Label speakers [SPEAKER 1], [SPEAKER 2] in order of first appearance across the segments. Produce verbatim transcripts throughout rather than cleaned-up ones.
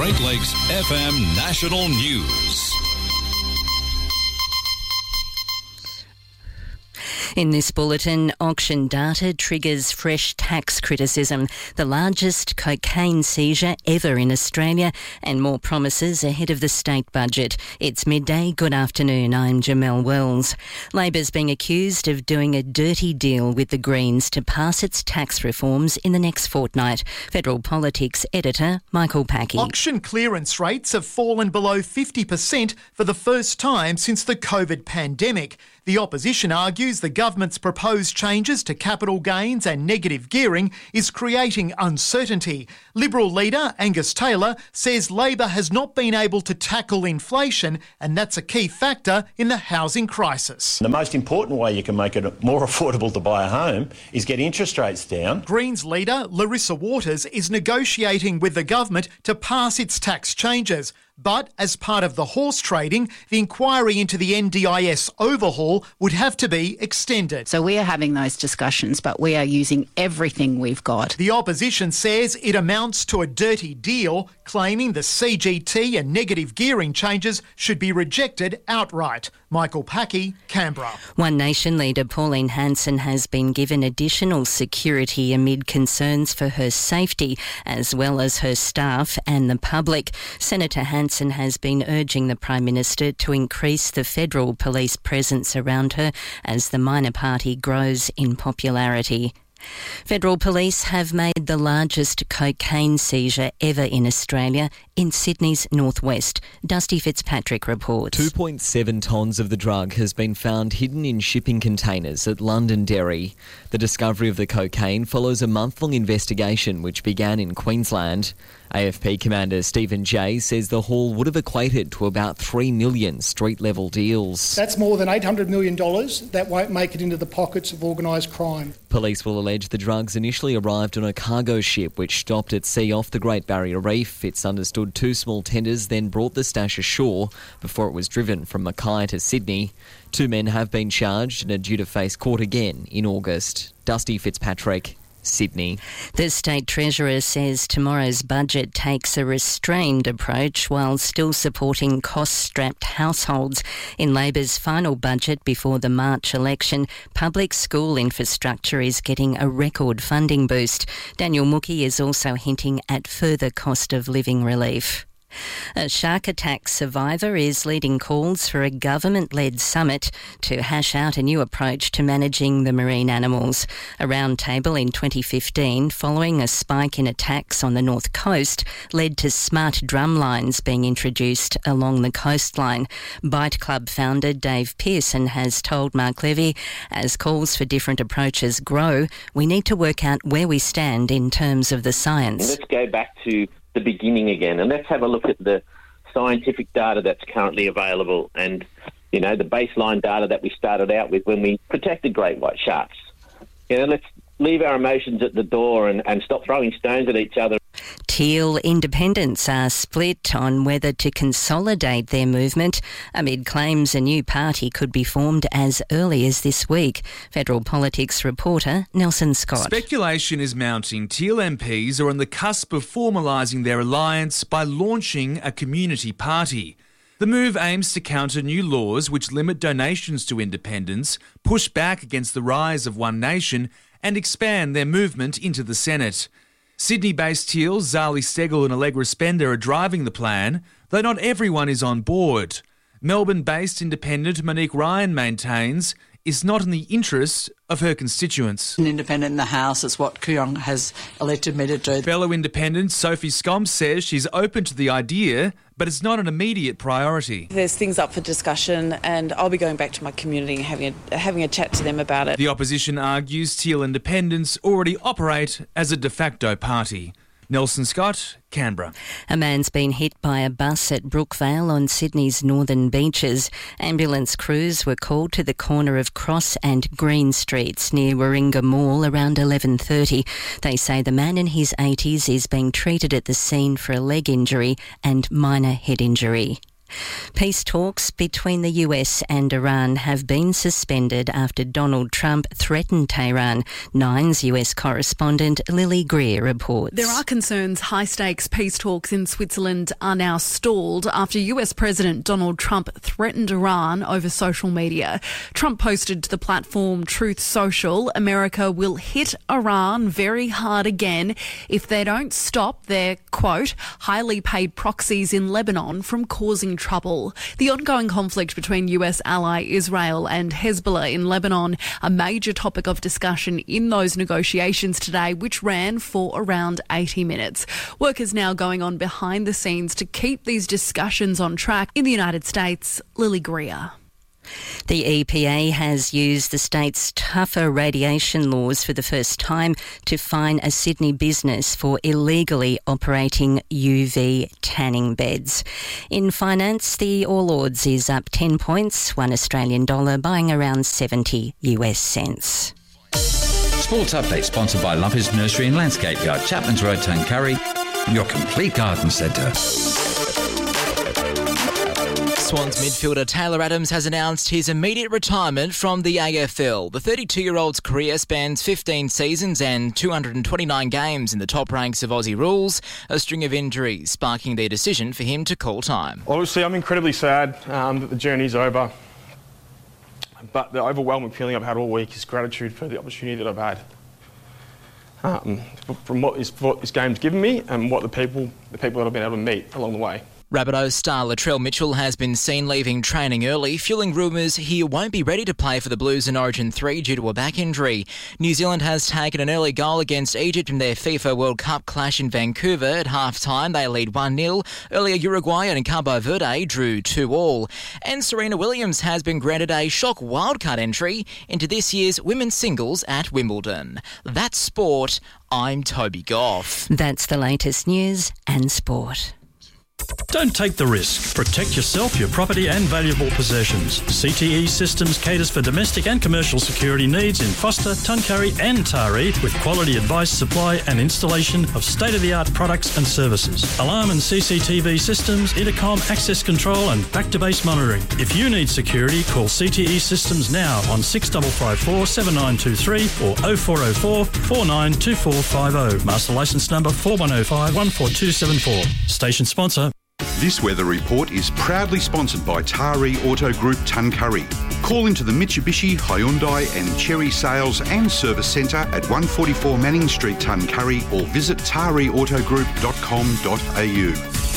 [SPEAKER 1] Great Lakes F M National News.
[SPEAKER 2] In this bulletin, auction data triggers fresh tax criticism, the largest cocaine seizure ever in Australia, and more promises ahead of the state budget. It's midday. Good afternoon. I'm Jamelle Wells. Labor's being accused of doing a dirty deal with the Greens to pass its tax reforms in the next fortnight. Federal Politics editor Michael Packey.
[SPEAKER 3] Auction clearance rates have fallen below fifty percent for the first time since the COVID pandemic. The opposition argues the government's proposed changes to capital gains and negative gearing is creating uncertainty. Liberal leader Angus Taylor says Labor has not been able to tackle inflation, and that's a key factor in the housing crisis.
[SPEAKER 4] The most important way you can make it more affordable to buy a home is get interest rates down.
[SPEAKER 3] Greens leader Larissa Waters is negotiating with the government to pass its tax changes. But as part of the horse trading, the inquiry into the N D I S overhaul would have to be extended.
[SPEAKER 5] So we are having those discussions, but we are using everything we've got.
[SPEAKER 3] The opposition says it amounts to a dirty deal, claiming the C G T and negative gearing changes should be rejected outright. Michael Packey, Canberra.
[SPEAKER 2] One Nation leader Pauline Hanson has been given additional security amid concerns for her safety, as well as her staff and the public. Senator Hanson has been urging the Prime Minister to increase the federal police presence around her as the minor party grows in popularity. Federal police have made the largest cocaine seizure ever in Australia in Sydney's northwest. Dusty Fitzpatrick reports.
[SPEAKER 6] two point seven tonnes of the drug has been found hidden in shipping containers at Londonderry. The discovery of the cocaine follows a month-long investigation which began in Queensland. A F P Commander Stephen Jay says the haul would have equated to about three million street-level deals.
[SPEAKER 7] That's more than eight hundred million dollars that won't make it into the pockets of organised crime.
[SPEAKER 6] Police will allege the drugs initially arrived on a cargo ship which stopped at sea off the Great Barrier Reef. It's understood two small tenders then brought the stash ashore before it was driven from Mackay to Sydney. Two men have been charged and are due to face court again in August. Dusty Fitzpatrick, Sydney.
[SPEAKER 2] The State Treasurer says tomorrow's budget takes a restrained approach while still supporting cost-strapped households. In Labor's final budget before the March election, public school infrastructure is getting a record funding boost. Daniel Mookie is also hinting at further cost of living relief. A shark attack survivor is leading calls for a government-led summit to hash out a new approach to managing the marine animals. A round table in twenty fifteen, following a spike in attacks on the north coast, led to smart drum lines being introduced along the coastline. Bite Club founder Dave Pearson has told Mark Levy, as calls for different approaches grow, we need to work out where we stand in terms of the science.
[SPEAKER 8] Let's go back to the beginning again, and let's have a look at the scientific data that's currently available and, you know, the baseline data that we started out with when we protected great white sharks. You know, let's leave our emotions at the door and, and stop throwing stones at each other.
[SPEAKER 2] Teal independents are split on whether to consolidate their movement amid claims a new party could be formed as early as this week. Federal Politics reporter Nelson Scott.
[SPEAKER 9] Speculation is mounting. Teal M Ps are on the cusp of formalising their alliance by launching a community party. The move aims to counter new laws which limit donations to independents, push back against the rise of One Nation and expand their movement into the Senate. Sydney-based Teals, Zali Steggall and Allegra Spender are driving the plan, though not everyone is on board. Melbourne-based independent Monique Ryan maintains is not in the interest of her constituents.
[SPEAKER 10] An independent in the House is what Kooyong has elected me to do.
[SPEAKER 9] Fellow independent Sophie Scombe says she's open to the idea, but it's not an immediate priority.
[SPEAKER 11] There's things up for discussion and I'll be going back to my community and having a, having a chat to them about it.
[SPEAKER 9] The opposition argues Teal independents already operate as a de facto party. Nelson Scott, Canberra.
[SPEAKER 2] A man's been hit by a bus at Brookvale on Sydney's northern beaches. Ambulance crews were called to the corner of Cross and Green Streets near Warringah Mall around eleven thirty. They say the man in his eighties is being treated at the scene for a leg injury and minor head injury. Peace talks between the U S and Iran have been suspended after Donald Trump threatened Tehran. Nine's U S correspondent Lily Greer reports.
[SPEAKER 12] There are concerns high-stakes peace talks in Switzerland are now stalled after U S President Donald Trump threatened Iran over social media. Trump posted to the platform Truth Social, America will hit Iran very hard again if they don't stop their, quote, highly paid proxies in Lebanon from causing trouble. The ongoing conflict between U S ally Israel and Hezbollah in Lebanon, a major topic of discussion in those negotiations today, which ran for around eighty minutes. Work is now going on behind the scenes to keep these discussions on track. In the United States, Lily Greer.
[SPEAKER 2] The E P A has used the state's tougher radiation laws for the first time to fine a Sydney business for illegally operating U V tanning beds. In finance, the All Ords is up ten points, one Australian dollar, buying around seventy U S cents.
[SPEAKER 13] Sports Update sponsored by Lumpy's Nursery and Landscape Yard, Chapman's Road, Tuncurry, your complete garden centre.
[SPEAKER 14] Swans midfielder Taylor Adams has announced his immediate retirement from the A F L. The thirty-two-year-old's career spans fifteen seasons and two hundred twenty-nine games in the top ranks of Aussie rules, a string of injuries sparking their decision for him to call time.
[SPEAKER 15] Obviously, I'm incredibly sad um, that the journey's over, but the overwhelming feeling I've had all week is gratitude for the opportunity that I've had. Um, from what this, what this game's given me and what the people, the people that I've been able to meet along the way.
[SPEAKER 14] Rabbitohs star Latrell Mitchell has been seen leaving training early, fueling rumours he won't be ready to play for the Blues in Origin three due to a back injury. New Zealand has taken an early goal against Egypt in their FIFA World Cup clash in Vancouver. At half-time, they lead one nil. Earlier, Uruguay and Cabo Verde drew two all. And Serena Williams has been granted a shock wildcard entry into this year's women's singles at Wimbledon. That's sport. I'm Toby Goff.
[SPEAKER 2] That's the latest news and sport.
[SPEAKER 16] Don't take the risk. Protect yourself, your property and valuable possessions. C T E Systems caters for domestic and commercial security needs in Foster, Tuncurry and Taree with quality advice, supply and installation of state-of-the-art products and services. Alarm and C C T V systems, intercom, access control and back-to-base monitoring. If you need security, call C T E Systems now on six five five four, seven nine two three or oh four oh four, four nine two four five oh. Master licence number four one oh five, one four two seven four. Station sponsor.
[SPEAKER 17] This weather report is proudly sponsored by Taree Auto Group Tuncurry. Call into the Mitsubishi, Hyundai and Chery Sales and Service Centre at one forty-four Manning Street, Tuncurry, or visit taree auto group dot com dot a u.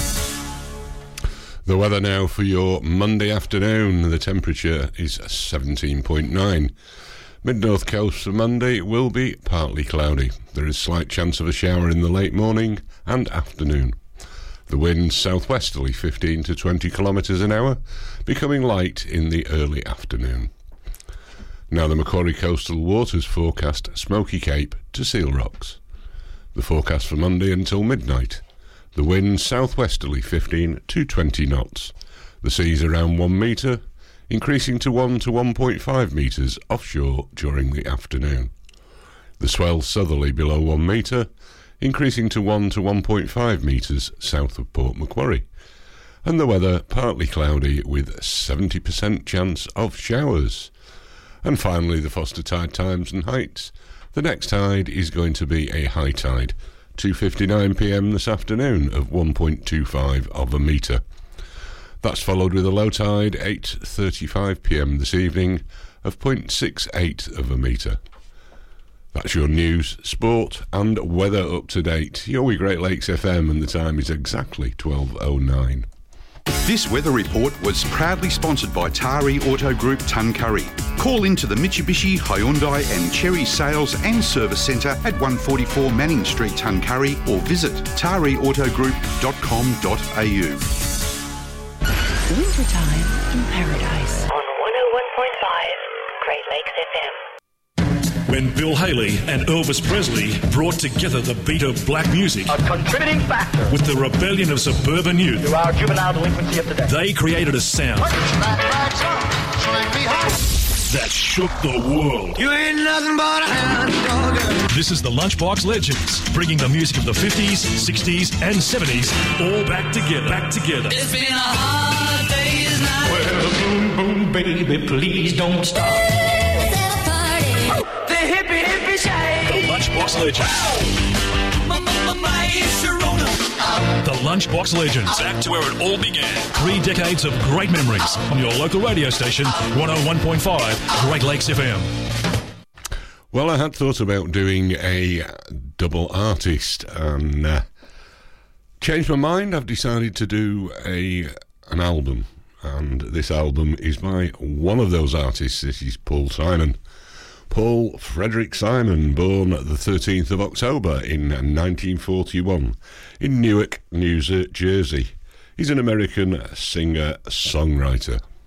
[SPEAKER 18] The weather now for your Monday afternoon. The temperature is seventeen point nine. Mid-north coast for Monday will be partly cloudy. There is slight chance of a shower in the late morning and afternoon. The wind southwesterly fifteen to twenty kilometres an hour, becoming light in the early afternoon. Now the Macquarie Coastal Waters forecast Smoky Cape to Seal Rocks. The forecast for Monday until midnight. The wind southwesterly fifteen to twenty knots. The seas around one metre, increasing to one to one point five metres offshore during the afternoon. The swell southerly below one metre, increasing to one to one point five metres south of Port Macquarie. And the weather partly cloudy with seventy percent chance of showers. And finally, the Foster tide times and heights. The next tide is going to be a high tide, two fifty-nine p m this afternoon of one point two five of a metre. That's followed with a low tide, eight thirty-five p m this evening, of zero point six eight of a metre. That's your news, sport and weather up to date. You're with Great Lakes F M and the time is exactly twelve oh nine.
[SPEAKER 17] This weather report was proudly sponsored by Taree Auto Group Tuncurry. Call into the Mitsubishi, Hyundai and Chery Sales and Service Centre at one forty-four Manning Street, Tuncurry, or visit taree auto group dot com dot a u.
[SPEAKER 19] Wintertime in Paradise on one oh one point five Great Lakes F M.
[SPEAKER 20] When Bill Haley and Elvis Presley brought together the beat of black music,
[SPEAKER 21] a contributing factor,
[SPEAKER 20] with the rebellion of suburban youth,
[SPEAKER 21] to our juvenile delinquency of today,
[SPEAKER 20] they created a sound that shook the world.
[SPEAKER 21] You ain't nothing but a hound dog.
[SPEAKER 20] This is the Lunchbox Legends, bringing the music of the fifties, sixties and seventies all back together. Back together.
[SPEAKER 1] It's been a hard day's night. Well, boom, boom, baby, please don't stop. The hippie, hippie shake.
[SPEAKER 20] The Lunchbox Legends. The Lunchbox Legends, back to where it all began. Three decades of great memories on your local radio station, one oh one point five Great Lakes F M.
[SPEAKER 18] Well, I had thought about doing a double artist and uh, changed my mind. I've decided to do a an album, and this album is by one of those artists. This is Paul Simon. Paul Frederick Simon, born the thirteenth of October in nineteen forty-one in Newark, New Jersey. He's an American singer-songwriter.